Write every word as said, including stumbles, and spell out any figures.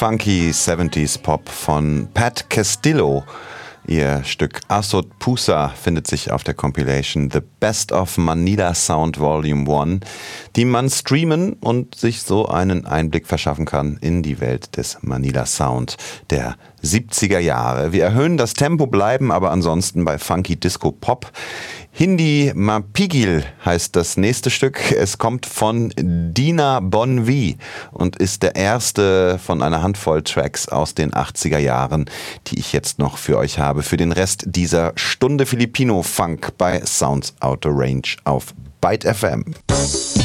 Funky siebziger Pop von Pat Castillo. Ihr Stück Asot Pusa findet sich auf der Compilation The Best of Manila Sound Volume eins, die man streamen und sich so einen Einblick verschaffen kann in die Welt des Manila Sound der siebziger Jahre. Wir erhöhen das Tempo, bleiben aber ansonsten bei Funky Disco Pop. Hindi Mapigil heißt das nächste Stück. Es kommt von Dina Bonvi und ist der erste von einer Handvoll Tracks aus den achtziger Jahren, die ich jetzt noch für euch habe. Für den Rest dieser Stunde Filipino Funk bei Sounds Out of Range auf Byte F M.